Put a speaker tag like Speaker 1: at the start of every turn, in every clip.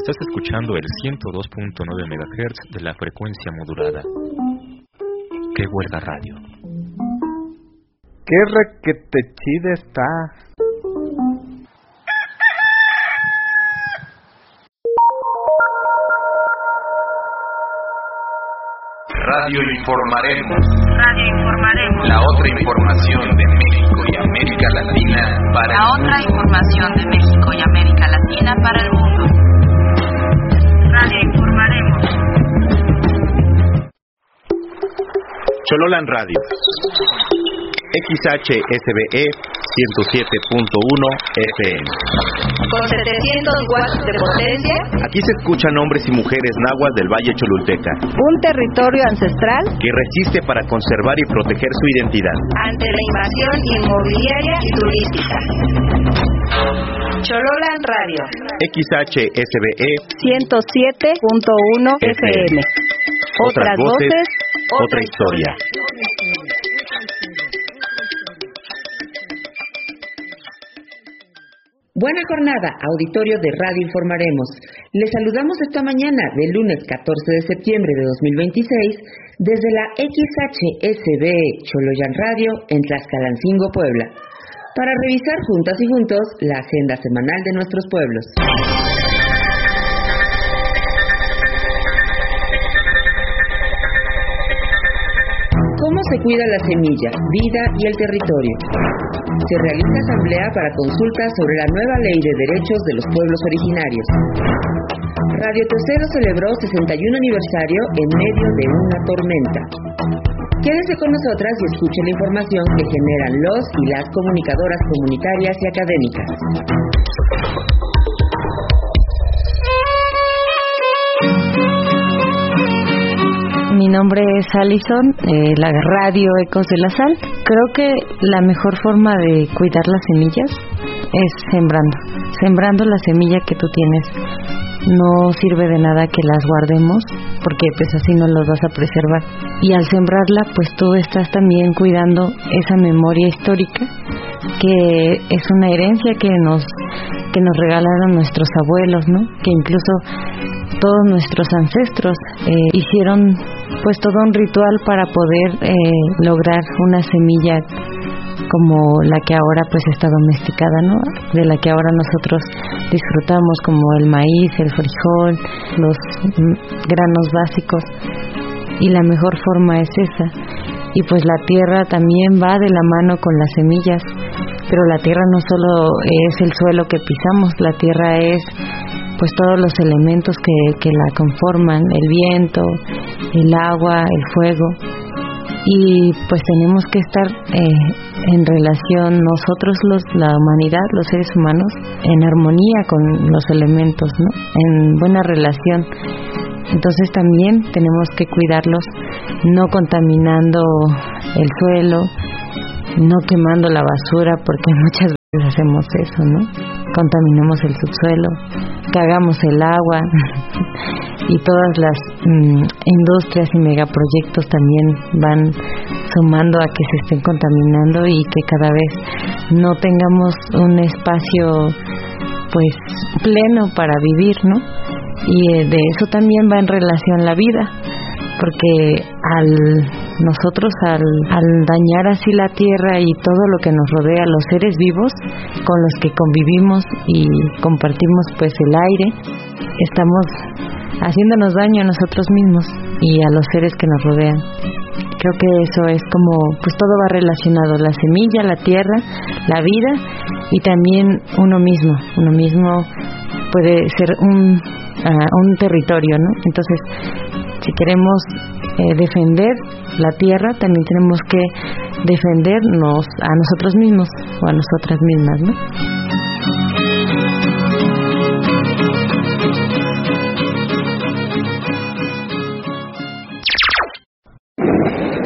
Speaker 1: Estás escuchando el 102.9 MHz de la frecuencia modulada. ¡Qué huelga radio!
Speaker 2: ¡Qué requete chida está!
Speaker 3: Radio Informaremos. La otra información de México y América Latina para el mundo.
Speaker 4: La otra información de México y América Latina para el mundo. Radio Informaremos.
Speaker 5: Chololan Radio. XHSBE 107.1 FM.
Speaker 4: Con 700 watts de potencia.
Speaker 5: Aquí se escuchan hombres y mujeres náhuatl del Valle Cholulteca.
Speaker 6: Un territorio ancestral
Speaker 5: que resiste para conservar y proteger su identidad
Speaker 4: ante la invasión inmobiliaria y turística. Chololan Radio.
Speaker 5: XHSBE
Speaker 6: 107.1 FM.
Speaker 5: Otras voces, otra historia.
Speaker 7: Buena jornada, auditorio de Radio Informaremos. Les saludamos esta mañana del lunes 14 de septiembre de 2026 desde la XHSB Choloyan Radio en Tlaxcalancingo, Puebla, para revisar juntas y juntos la agenda semanal de nuestros pueblos. ¿Cómo se cuida la semilla, vida y el territorio? Se realiza asamblea para consultas sobre la nueva ley de derechos de los pueblos originarios. Radio Tercero celebró 61 aniversario en medio de una tormenta. Quédese con nosotras y escuche la información que generan los y las comunicadoras comunitarias y académicas.
Speaker 6: Mi nombre es Alison, la radio Ecos de la Sal. Creo que la mejor forma de cuidar las semillas es sembrando la semilla que tú tienes. No sirve de nada que las guardemos porque pues así no las vas a preservar. Y al sembrarla pues tú estás también cuidando esa memoria histórica que es una herencia que nos regalaron nuestros abuelos, ¿no? Que incluso todos nuestros ancestros hicieron pues todo un ritual para poder lograr una semilla como la que ahora pues está domesticada, ¿no? De la que ahora nosotros disfrutamos, como el maíz, el frijol, los granos básicos, y la mejor forma es esa. Y pues la tierra también va de la mano con las semillas, pero la tierra no solo es el suelo que pisamos, la tierra es pues todos los elementos que la conforman, el viento, el agua, el fuego. Y pues tenemos que estar en relación nosotros, la humanidad, los seres humanos, en armonía con los elementos, ¿no? En buena relación. Entonces también tenemos que cuidarlos, no contaminando el suelo, no quemando la basura, porque muchas veces hacemos eso, ¿no? Contaminamos el subsuelo, cagamos el agua y todas las industrias y megaproyectos también van sumando a que se estén contaminando y que cada vez no tengamos un espacio pues pleno para vivir, ¿no? Y de eso también va en relación la vida, porque nosotros al dañar así la tierra y todo lo que nos rodea, los seres vivos con los que convivimos y compartimos pues el aire, estamos haciéndonos daño a nosotros mismos y a los seres que nos rodean. Creo que eso es como, pues todo va relacionado, la semilla, la tierra, la vida y también uno mismo. Uno mismo puede ser un territorio, ¿no? Entonces, si queremos defender la tierra, también tenemos que defendernos a nosotros mismos o a nosotras mismas, ¿no?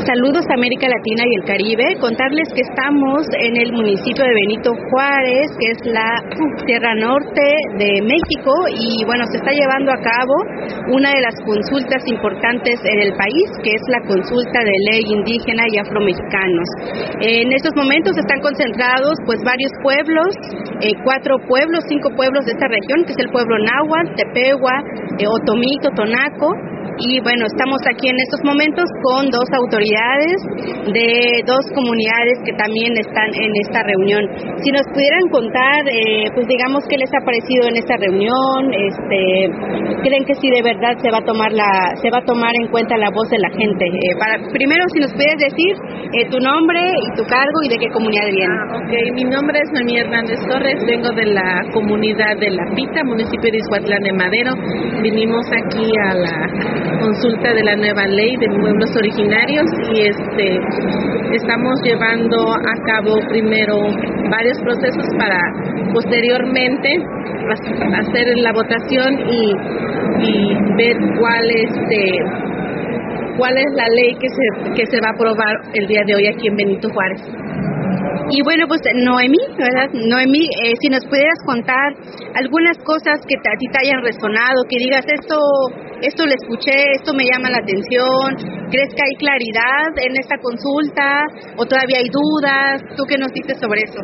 Speaker 8: Saludos a América Latina y el Caribe. Contarles que estamos en el municipio de Benito Juárez, que es la Sierra Norte de México, y bueno, se está llevando a cabo una de las consultas importantes en el país, que es la consulta de ley indígena y afromexicanos. En estos momentos están concentrados pues varios pueblos, 5 pueblos de esta región, que es el pueblo náhuatl, Tepehua, Otomí, Totonaco. Y bueno, estamos aquí en estos momentos con 2 autoridades de 2 comunidades que también están en esta reunión. Si nos pudieran contar, pues digamos, qué les ha parecido en esta reunión, ¿creen que sí de verdad se va a tomar en cuenta la voz de la gente? Primero, si nos puedes decir tu nombre y tu cargo y de qué comunidad vienes.
Speaker 9: Okay, mi nombre es Noemí Hernández Torres, vengo de la comunidad de La Pita, municipio de Izhuatlán de Madero. Vinimos aquí a la consulta de la nueva ley de pueblos originarios y estamos llevando a cabo primero varios procesos para posteriormente hacer la votación y ver cuál es la ley que se va a aprobar el día de hoy aquí en Benito Juárez.
Speaker 8: Y bueno, pues Noemí, ¿verdad? Noemí, si nos pudieras contar algunas cosas que a ti te hayan resonado, que digas, esto lo escuché, esto me llama la atención, ¿crees que hay claridad en esta consulta o todavía hay dudas? ¿Tú qué nos dices sobre eso?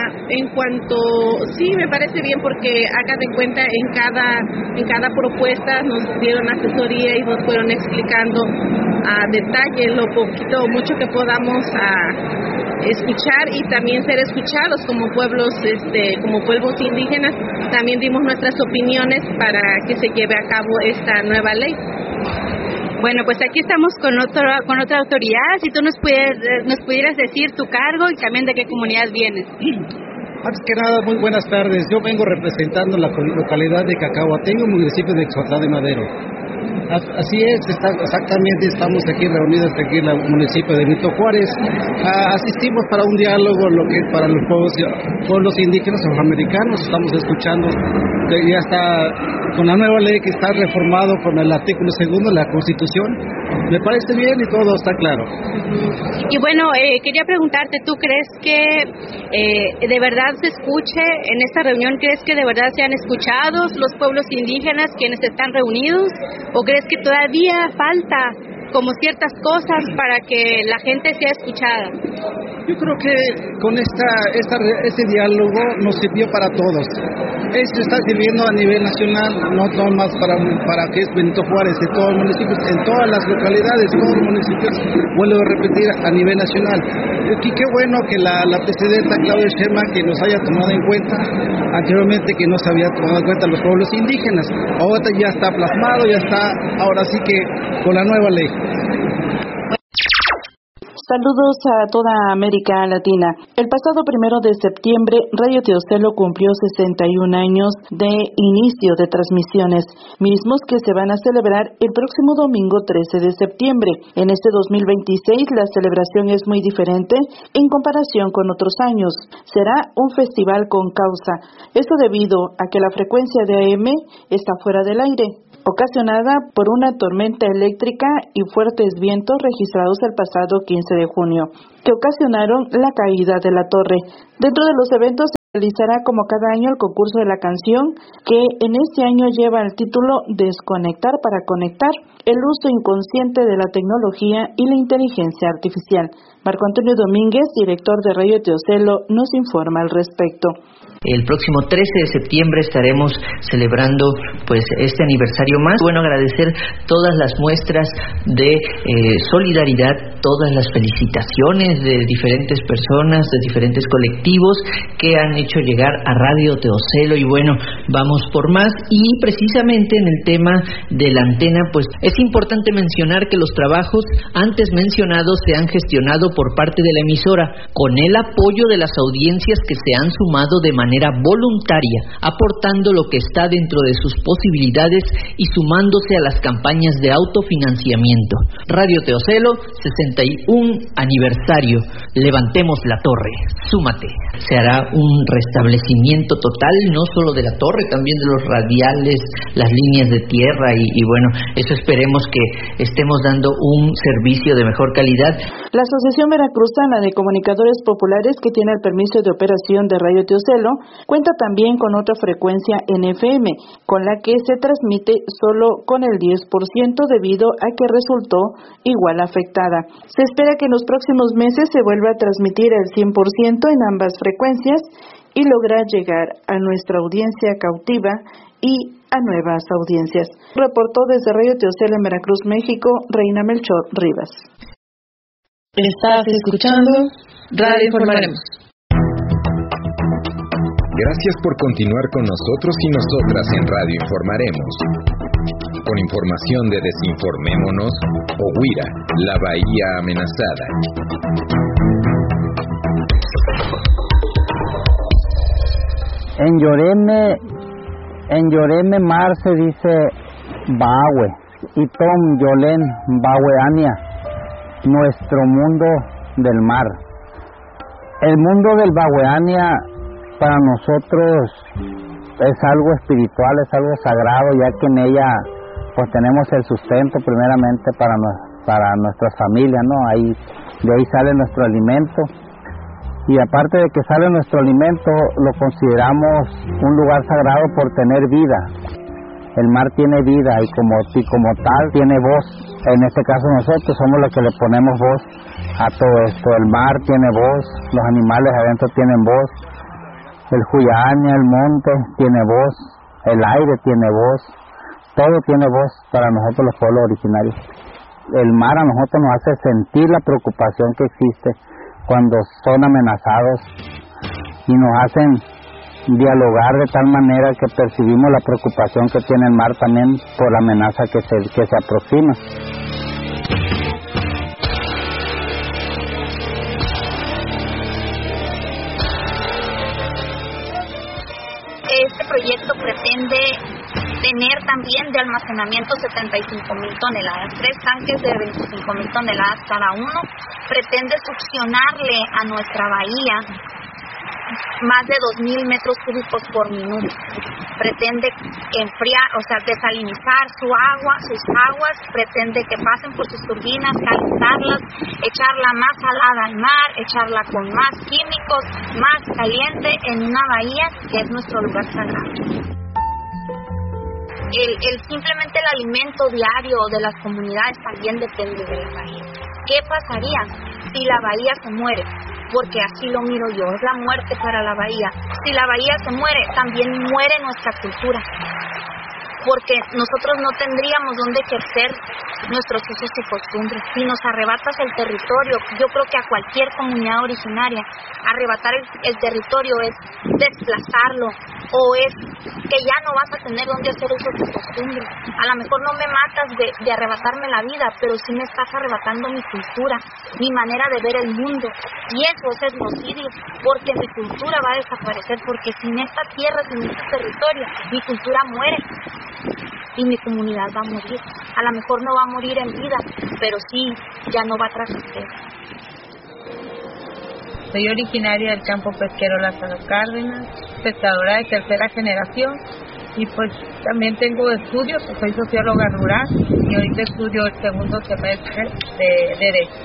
Speaker 9: Sí, me parece bien porque hagan de cuenta en cada propuesta nos dieron asesoría y nos fueron explicando a detalle lo poquito o mucho que podamos escuchar y también ser escuchados como pueblos indígenas. También dimos nuestras opiniones para que se lleve a cabo esta nueva ley.
Speaker 8: Bueno, pues aquí estamos con otra autoridad. Si tú nos pudieras decir tu cargo y también de qué comunidad vienes.
Speaker 10: Antes que nada, muy buenas tardes. Yo vengo representando la localidad de Cacahuatengo, municipio de Izhuatlán de Madero. Así es, exactamente, estamos aquí reunidos aquí en el municipio de Benito Juárez. Asistimos para un diálogo para los pueblos indígenas afroamericanos. Estamos escuchando que ya está con la nueva ley que está reformado con el artículo 2 de la Constitución. Me parece bien y todo está claro.
Speaker 8: Y bueno, quería preguntarte, ¿tú crees que de verdad se escuche en esta reunión? ¿Crees que de verdad sean escuchados los pueblos indígenas quienes están reunidos? ¿O crees que todavía falta como ciertas cosas para que la gente sea escuchada?
Speaker 10: Yo creo que con este diálogo nos sirvió para todos. Esto está sirviendo a nivel nacional, no más para que es Benito Juárez, en todos los municipios, en todas las localidades, todos los municipios, vuelvo a repetir, a nivel nacional. Y qué bueno que la presidenta Claudia Sheinbaum que nos haya tomado en cuenta, anteriormente que no se había tomado en cuenta los pueblos indígenas. Ahora ya está plasmado, ya está, ahora sí que con la nueva ley.
Speaker 11: Saludos a toda América Latina. El pasado 1 de septiembre, Radio Teocelo cumplió 61 años de inicio de transmisiones, mismos que se van a celebrar el próximo domingo 13 de septiembre. En este 2026, la celebración es muy diferente en comparación con otros años. Será un festival con causa. Esto debido a que la frecuencia de AM está fuera del aire, ocasionada por una tormenta eléctrica y fuertes vientos registrados el pasado 15 de junio, que ocasionaron la caída de la torre. Dentro de los eventos se realizará como cada año el concurso de la canción, que en este año lleva el título Desconectar para conectar, el uso inconsciente de la tecnología y la inteligencia artificial. Marco Antonio Domínguez, director de Radio Teocelo, nos informa al respecto.
Speaker 12: El próximo 13 de septiembre estaremos celebrando pues este aniversario más. Bueno, agradecer todas las muestras de solidaridad, todas las felicitaciones de diferentes personas, de diferentes colectivos que han hecho llegar a Radio Teocelo y bueno, vamos por más. Y precisamente en el tema de la antena, pues es importante mencionar que los trabajos antes mencionados se han gestionado por parte de la emisora con el apoyo de las audiencias que se han sumado de manera voluntaria, aportando lo que está dentro de sus posibilidades y sumándose a las campañas de autofinanciamiento. Radio Teocelo, 61 aniversario. Levantemos la torre. Súmate. Se hará un restablecimiento total, no solo de la torre, también de los radiales, las líneas de tierra y bueno, eso esperemos que estemos dando un servicio de mejor calidad.
Speaker 11: La Asociación Veracruzana de Comunicadores Populares, que tiene el permiso de operación de Radio Teocelo, cuenta también con otra frecuencia en FM, con la que se transmite solo con el 10% debido a que resultó igual afectada. Se espera que en los próximos meses se vuelva a transmitir el 100% en ambas frecuencias y lograr llegar a nuestra audiencia cautiva y a nuevas audiencias. Reportó desde Radio Teocelo en Veracruz, México, Reina Melchor Rivas.
Speaker 7: Estás escuchando Radio Informaremos.
Speaker 13: Gracias por continuar con nosotros y nosotras en Radio Informaremos. Con información de Desinformémonos, Oguira, la Bahía amenazada.
Speaker 14: En Yoreme Mar se dice Bahue y Tom Yolen Bahueania, nuestro mundo del mar. El mundo del Bahueania para nosotros es algo espiritual, es algo sagrado, ya que en ella pues tenemos el sustento primeramente para nuestras familias, ¿no? De ahí sale nuestro alimento. Y aparte de que sale nuestro alimento, lo consideramos un lugar sagrado por tener vida. El mar tiene vida y como tal tiene voz. En este caso nosotros somos los que le ponemos voz a todo esto. El mar tiene voz, los animales adentro tienen voz, el Juyaña, el monte tiene voz, el aire tiene voz, todo tiene voz para nosotros los pueblos originarios. El mar a nosotros nos hace sentir la preocupación que existe cuando son amenazados y nos hacen dialogar de tal manera que percibimos la preocupación que tiene el mar también por la amenaza que se aproxima.
Speaker 15: Este proyecto pretende tener también de almacenamiento 75,000 toneladas, 3 tanques de 25,000 toneladas cada uno. Pretende succionarle a nuestra bahía más de 2,000 metros cúbicos por minuto. Pretende enfriar, desalinizar sus aguas, pretende que pasen por sus turbinas, calentarlas, echarla más salada al mar, echarla con más químicos, más caliente en una bahía que es nuestro lugar sagrado. Simplemente el alimento diario de las comunidades también depende de la bahía. ¿Qué pasaría si la bahía se muere? Porque así lo miro yo, es la muerte para la bahía. Si la bahía se muere, también muere nuestra cultura, porque nosotros no tendríamos dónde ejercer nuestros usos y costumbres. Si nos arrebatas el territorio, yo creo que a cualquier comunidad originaria, arrebatar el territorio es desplazarlo, o es que ya no vas a tener dónde hacer usos y costumbres. A lo mejor no me matas de arrebatarme la vida, pero sí me estás arrebatando mi cultura, mi manera de ver el mundo, y eso es etnocidio, porque mi cultura va a desaparecer, porque sin esta tierra, sin este territorio, mi cultura muere y mi comunidad va a morir. A lo mejor no va a morir en vida, pero sí, ya no va a trascender.
Speaker 16: Soy originaria del campo pesquero Lázaro Cárdenas, pescadora de tercera generación, y pues también tengo estudios, pues soy socióloga rural y ahorita estudio el segundo semestre de Derecho.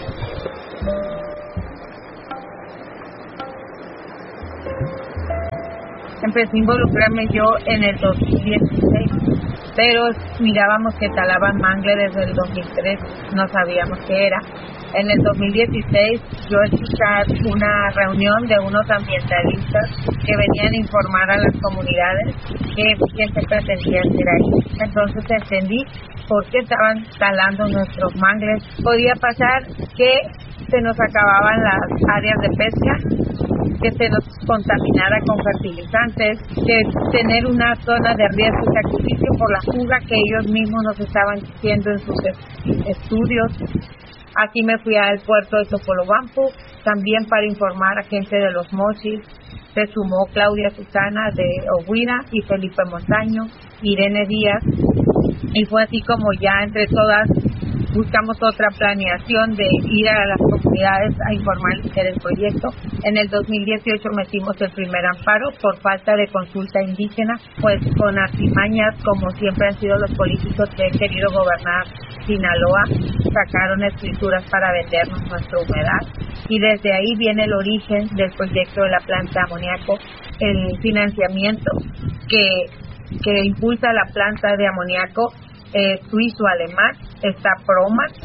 Speaker 16: Empecé a involucrarme yo en el 2016, pero mirábamos que talaban mangle desde el 2003, no sabíamos qué era. En el 2016 yo escuché una reunión de unos ambientalistas que venían a informar a las comunidades qué se pretendía hacer ahí. Entonces entendí por qué estaban talando nuestros mangles. Podía pasar que se nos acababan las áreas de pesca, que se nos contaminara con fertilizantes, que tener una zona de riesgo y sacrificio por la fuga que ellos mismos nos estaban diciendo en sus estudios. Aquí me fui al puerto de Topolobampo, también para informar a gente de los Mochis. Se sumó Claudia Susana de Oguira y Felipe Montaño, Irene Díaz, y fue así como ya entre todas buscamos otra planeación de ir a las comunidades a informarles del proyecto. En el 2018 metimos el primer amparo por falta de consulta indígena, pues con artimañas, como siempre han sido los políticos que han querido gobernar Sinaloa, sacaron escrituras para vendernos nuestra humedad, y desde ahí viene el origen del proyecto de la planta de amoníaco. El financiamiento que impulsa la planta de amoníaco suizo-alemán, está Promac,